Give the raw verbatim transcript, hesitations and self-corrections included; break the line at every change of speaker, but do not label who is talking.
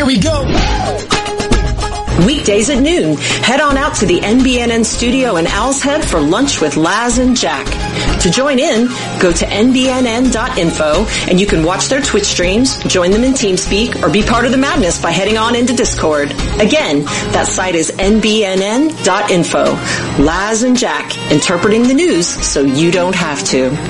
we go.
Weekdays at noon, head on out to the N B N N studio in Owl's Head for lunch with Laz and Jack. To join in, go to N B N N dot info and you can watch their Twitch streams, join them in TeamSpeak, or be part of the madness by heading on into Discord. Again, that site is N B N N dot info. Laz and Jack, interpreting the news so you don't have to.